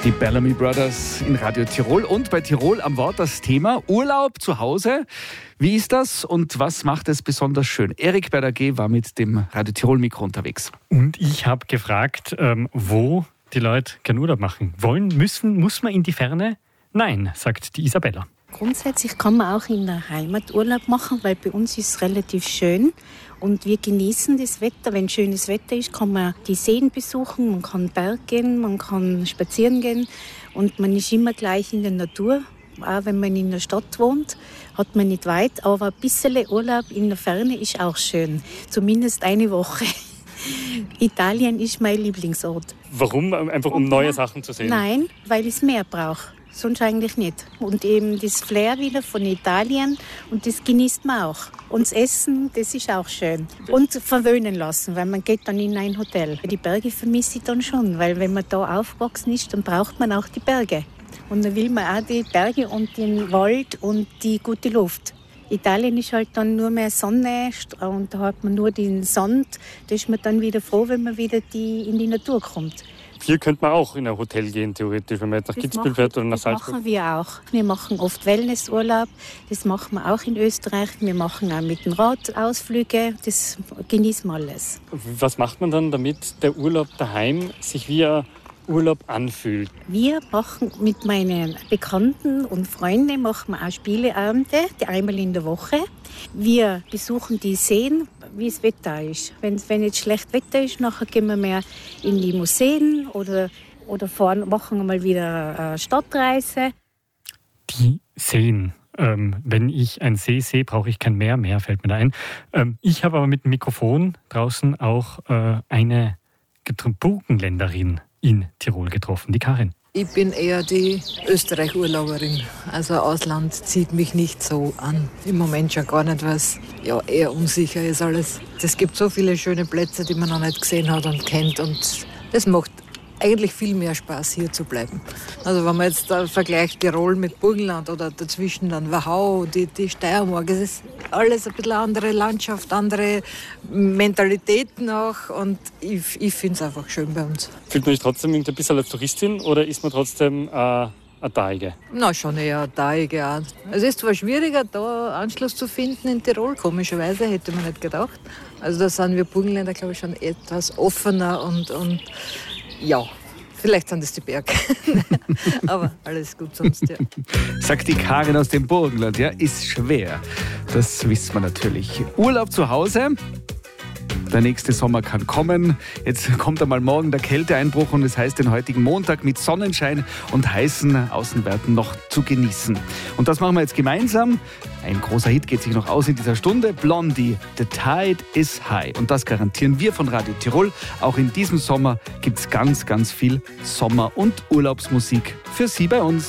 Die Bellamy Brothers in Radio Tirol und bei Tirol am Wort das Thema Urlaub zu Hause. Wie ist das und was macht es besonders schön? Erik bei der AG war mit dem Radio Tirol Mikro unterwegs. Und ich habe gefragt, wo die Leute keinen Urlaub machen wollen, müssen. Muss man in die Ferne? Nein, sagt die Isabella. Grundsätzlich kann man auch in der Heimat Urlaub machen, weil bei uns ist es relativ schön und wir genießen das Wetter. Wenn schönes Wetter ist, kann man die Seen besuchen, man kann Berg gehen, man kann spazieren gehen und man ist immer gleich in der Natur. Auch wenn man in der Stadt wohnt, hat man nicht weit, aber ein bisschen Urlaub in der Ferne ist auch schön. Zumindest eine Woche. Italien ist mein Lieblingsort. Warum? Einfach um neue Sachen zu sehen? Nein, weil ich es mehr brauche. Sonst eigentlich nicht. Und eben das Flair wieder von Italien und das genießt man auch. Und das Essen, das ist auch schön. Und verwöhnen lassen, weil man geht dann in ein Hotel. Die Berge vermisse ich dann schon, weil wenn man da aufgewachsen ist, dann braucht man auch die Berge. Und dann will man auch die Berge und den Wald und die gute Luft. Italien ist halt dann nur mehr Sonne und da hat man nur den Sand. Da ist man dann wieder froh, wenn man wieder in die Natur kommt. Hier könnte man auch in ein Hotel gehen, theoretisch, wenn man jetzt nach Kitzbühel fährt oder nach Salzburg. Das machen wir auch. Wir machen oft Wellnessurlaub. Das machen wir auch in Österreich. Wir machen auch mit dem Rad Ausflüge. Das genießen wir alles. Was macht man dann, damit der Urlaub daheim sich wie ein Urlaub anfühlt? Wir machen mit meinen Bekannten und Freunden machen wir auch Spieleabende, einmal in der Woche. Wir besuchen die Seen, wie das Wetter ist. Wenn jetzt schlecht Wetter ist, nachher gehen wir mehr in die Museen oder machen wir mal wieder eine Stadtreise. Die Seen. Wenn ich einen See sehe, brauche ich kein Meer. Meer fällt mir da ein. Ich habe aber mit dem Mikrofon draußen auch eine Burgenländerin in Tirol getroffen, die Karin. Ich bin eher die Österreich-Urlauberin. Also Ausland zieht mich nicht so an. Im Moment schon gar nicht, weil es ja eher unsicher ist alles. Es gibt so viele schöne Plätze, die man noch nicht gesehen hat und kennt. Und es macht eigentlich viel mehr Spaß, hier zu bleiben. Also wenn man jetzt da vergleicht Tirol mit Burgenland oder dazwischen dann Wachau, die Steiermark, es ist alles ein bisschen andere Landschaft, andere Mentalitäten auch und ich finde es einfach schön bei uns. Fühlt man sich trotzdem ein bisschen als Touristin oder ist man trotzdem eine Taige? Na, schon eher eine Taige auch. Es ist zwar schwieriger, da Anschluss zu finden in Tirol, komischerweise, hätte man nicht gedacht. Also da sind wir Burgenländer, glaube ich, schon etwas offener und ja, vielleicht sind es die Berge. Aber alles gut sonst, ja. Sagt die Karin aus dem Burgenland, ja, ist schwer. Das wissen wir natürlich. Urlaub zu Hause. Der nächste Sommer kann kommen. Jetzt kommt einmal morgen der Kälteeinbruch und es heißt, den heutigen Montag mit Sonnenschein und heißen Außenwerten noch zu genießen. Und das machen wir jetzt gemeinsam. Ein großer Hit geht sich noch aus in dieser Stunde. Blondie, The Tide is High. Und das garantieren wir von Radio Tirol. Auch in diesem Sommer gibt es ganz, ganz viel Sommer- und Urlaubsmusik für Sie bei uns.